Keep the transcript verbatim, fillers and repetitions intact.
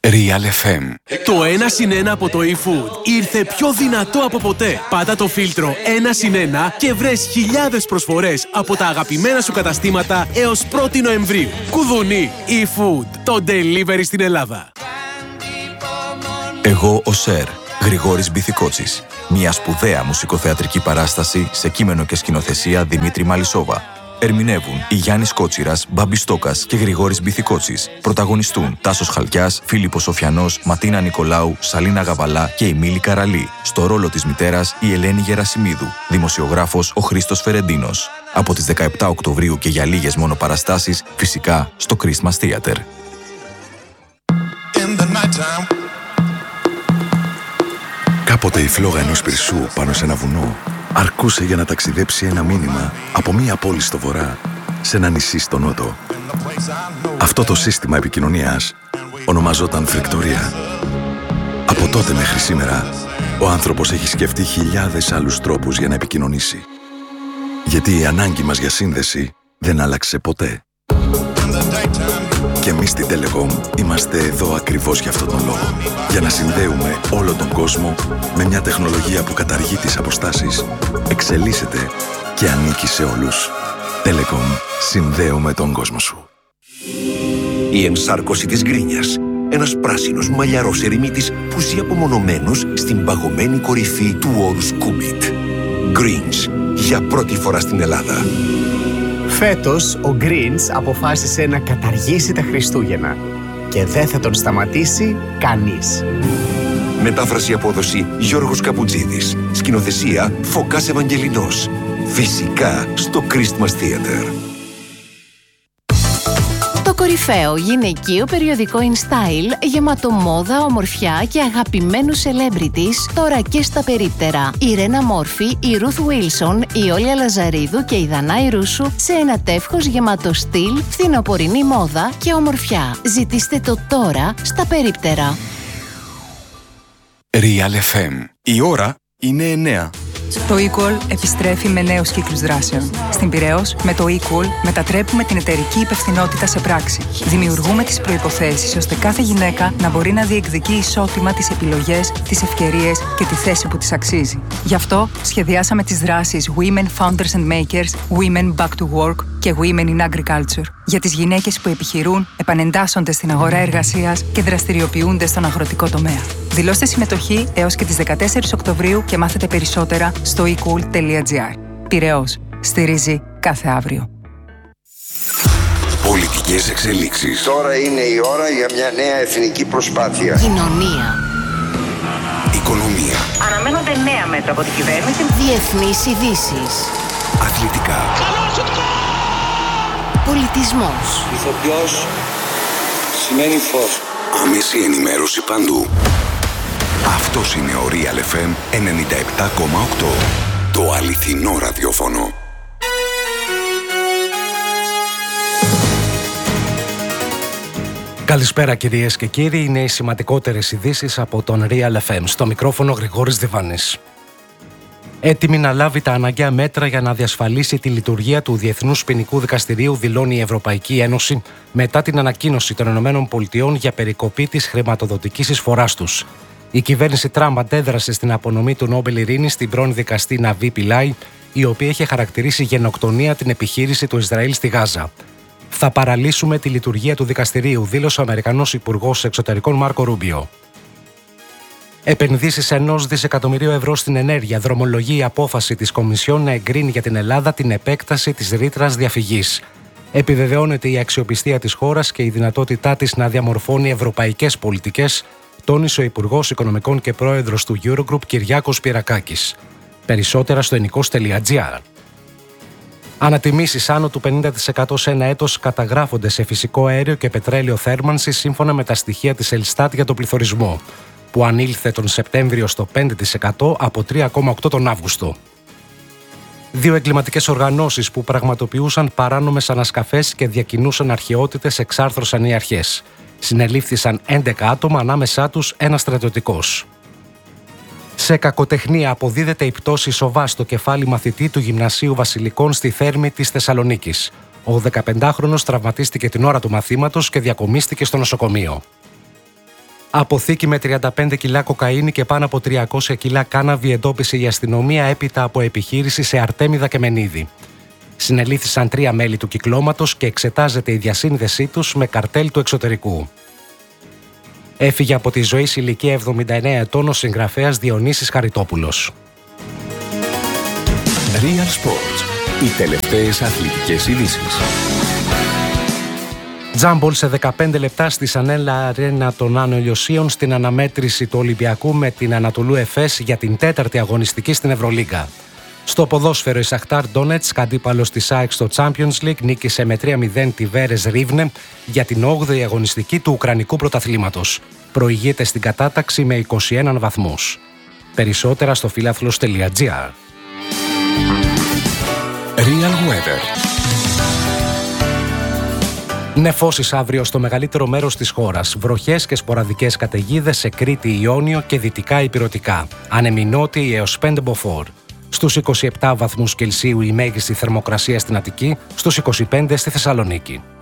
Real εφ εμ. Το ένα συν ένα από το eFood ήρθε πιο δυνατό από ποτέ. Πάτα το φίλτρο ένα συν ένα και βρες χιλιάδες προσφορές από τα αγαπημένα σου καταστήματα έως πρώτη Νοεμβρίου. Κουδουνί, eFood, το delivery στην Ελλάδα. Εγώ ο Σερ, Γρηγόρης Μπιθικότσης. Μια σπουδαία μουσικοθεατρική παράσταση σε κείμενο και σκηνοθεσία Δημήτρη Μαλισσόβα. Ερμηνεύουν η Γιάννης Κότσιρας, Μπάμπης Στόκας και Γρηγόρης Μπιθικότσης. Πρωταγωνιστούν Τάσος Χαλκιάς, Φίλιππος Σοφιανός, Ματίνα Νικολάου, Σαλίνα Γαβαλά και η Μίλη Καραλή. Στο ρόλο της μητέρας η Ελένη Γερασιμίδου. Δημοσιογράφος ο Χρήστος Φερεντίνος. Από τις δεκαεπτά Οκτωβρίου και για λίγες μόνο παραστάσεις, φυσικά στο Christmas Theater. Κάποτε η φλόγα ενός πυρσού πάνω σε ένα βουνό αρκούσε για να ταξιδέψει ένα μήνυμα από μία πόλη στο βορρά σε ένα νησί στο νότο. Αυτό το σύστημα επικοινωνίας ονομαζόταν φρικτορία. Από τότε μέχρι σήμερα, ο άνθρωπος έχει σκεφτεί χιλιάδες άλλους τρόπους για να επικοινωνήσει. Γιατί η ανάγκη μας για σύνδεση δεν άλλαξε ποτέ. Και εμείς στην Telecom είμαστε εδώ ακριβώς για αυτόν τον λόγο. Για να συνδέουμε όλο τον κόσμο με μια τεχνολογία που καταργεί τις αποστάσεις, εξελίσσεται και ανήκει σε όλους. Telecom, συνδέουμε τον κόσμο σου. Η ενσάρκωση της γκρίνιας. Ένας πράσινος μαλλιαρός ερημίτης που ζει απομονωμένος στην παγωμένη κορυφή του όρους Κούμπιτ. Greens, για πρώτη φορά στην Ελλάδα. Φέτος, ο Greens αποφάσισε να καταργήσει τα Χριστούγεννα και δεν θα τον σταματήσει κανείς. Μετάφραση απόδοση Γιώργος Καπουτζίδης. Σκηνοθεσία Φωκάς Ευαγγελινός. Φυσικά στο Christmas Theater. Το κορυφαίο γυναικείο περιοδικό InStyle, γεμάτο μόδα, ομορφιά και αγαπημένους celebrities, τώρα και στα περίπτερα. Η Ρένα Μόρφη, η Ρουθ Βίλσον, η Όλια Λαζαρίδου και η Δανάη Ρούσου σε ένα τεύχος γεμάτο στυλ, φθινοπορεινή μόδα και ομορφιά. Ζητήστε το τώρα στα περίπτερα. Real εφ εμ. Η ώρα είναι εννέα. Το Equal επιστρέφει με νέους κύκλους δράσεων. Στην Πειραιώς, με το Equal μετατρέπουμε την εταιρική υπευθυνότητα σε πράξη. Δημιουργούμε τις προϋποθέσεις ώστε κάθε γυναίκα να μπορεί να διεκδικεί ισότιμα τις επιλογές, τις ευκαιρίες και τη θέση που της αξίζει. Γι' αυτό σχεδιάσαμε τις δράσεις Women Founders and Makers, Women Back to Work και Women in Agriculture για τις γυναίκες που επιχειρούν, επανεντάσσονται στην αγορά εργασίας και δραστηριοποιούνται στον αγροτικό τομέα. Δηλώστε συμμετοχή έως και τις δεκατέσσερις Οκτωβρίου και μάθετε περισσότερα στο ecool τελεία gr. Πειραιώς. Στηρίζει κάθε αύριο. Πολιτικές εξελίξεις. Τώρα είναι η ώρα για μια νέα εθνική προσπάθεια. Κοινωνία. Οικονομία. Αναμένονται νέα μέτρα από την κυβέρνηση. Διεθνείς ειδήσεις. Αθλητικά. Πολιτισμός. Ηθοποιός σημαίνει φως. Άμεση ενημέρωση παντού. Αυτός είναι ο Real εφ εμ ενενήντα επτά κόμμα οκτώ. Το αληθινό ραδιόφωνο. Καλησπέρα κυρίες και κύριοι, είναι οι σημαντικότερες ειδήσεις από τον Real εφ εμ. Στο μικρόφωνο Γρηγόρης Διβάνης. Έτοιμη να λάβει τα αναγκαία μέτρα για να διασφαλίσει τη λειτουργία του Διεθνούς Ποινικού Δικαστηρίου, δηλώνει η Ευρωπαϊκή Ένωση μετά την ανακοίνωση των ΗΠΑ για περικοπή της χρηματοδοτικής εισφοράς τους. Η κυβέρνηση Τραμπ αντέδρασε στην απονομή του Νόμπελ Ειρήνης στην πρώην δικαστή Ναβί Πιλάι, η οποία είχε χαρακτηρίσει γενοκτονία την επιχείρηση του Ισραήλ στη Γάζα. Θα παραλύσουμε τη λειτουργία του δικαστηρίου, δήλωσε ο Αμερικανός Υπουργός Εξωτερικών Μάρκο Ρούμπιο. Επενδύσεις ενός δισεκατομμυρίου ευρώ στην ενέργεια, δρομολογεί η απόφαση της Κομισιόν να εγκρίνει για την Ελλάδα την επέκταση της ρήτρας διαφυγής. Επιβεβαιώνεται η αξιοπιστία της χώρας και η δυνατότητά της να διαμορφώνει ευρωπαϊκές πολιτικές, τόνισε ο Υπουργός Οικονομικών και Πρόεδρος του Eurogroup Κυριάκος Πυρακάκης. Περισσότερα στο ενικός τελεία gr. Ανατιμήσεις άνω του πενήντα τοις εκατό σε ένα έτος καταγράφονται σε φυσικό αέριο και πετρέλαιο θέρμανσης σύμφωνα με τα στοιχεία της Ελστάτ για τον πληθωρισμό, που ανήλθε τον Σεπτέμβριο στο πέντε τοις εκατό από τρία κόμμα οκτώ τοις εκατό τον Αύγουστο. Δύο εγκληματικές οργανώσεις που πραγματοποιούσαν παράνομες ανασκαφές και διακινούσαν αρχαιότητες εξάρθρωσαν οι αρχές. Συνελήφθησαν έντεκα άτομα, ανάμεσά τους ένας στρατιωτικός. Σε κακοτεχνία αποδίδεται η πτώση σοβά στο κεφάλι μαθητή του Γυμνασίου Βασιλικών στη Θέρμη της Θεσσαλονίκης. Ο δεκαπεντάχρονος τραυματίστηκε την ώρα του μαθήματος και διακομίστηκε στο νοσοκομείο. Αποθήκη με τριάντα πέντε κιλά κοκαίνη και πάνω από τριακόσια κιλά κάναβη εντόπισε η αστυνομία έπειτα από επιχείρηση σε Αρτέμιδα και Μενίδη. Συνελήφθησαν τρία μέλη του κυκλώματος και εξετάζεται η διασύνδεσή τους με καρτέλ του εξωτερικού. Έφυγε από τη ζωή σε ηλικία εβδομήντα εννέα ετών ο συγγραφέας Διονύσης Χαριτόπουλος. Real Sports. Οι τελευταίες αθλητικές ειδήσεις. Τζάμπολ σε δεκαπέντε λεπτά στη Σανέλα Αρένα των Άνω Ηλιοσίων στην αναμέτρηση του Ολυμπιακού με την Ανατολού Εφές για την τέταρτη αγωνιστική στην Ευρωλίγκα. Στο ποδόσφαιρο η Σαχτάρ Ντόνετσκ, αντίπαλος της ΑΕΚ στο Champions League, νίκησε με τρία μηδέν τη Βέρες Ρίβνε για την όγδοη αγωνιστική του Ουκρανικού πρωταθλήματος. Προηγείται στην κατάταξη με είκοσι ένα βαθμούς. Περισσότερα στο φιλάθλος τελεία τζι άρ. Real Weather. Νεφώσεις αύριο στο μεγαλύτερο μέρος της χώρας. Βροχές και σποραδικές καταιγίδες σε Κρήτη, Ιόνιο και δυτικά ηπειρωτικά. Άνεμοι νότιοι έως πέντε μποφόρ. Στους είκοσι επτά βαθμούς Κελσίου η μέγιστη θερμοκρασία στην Αττική, στους είκοσι πέντε στη Θεσσαλονίκη.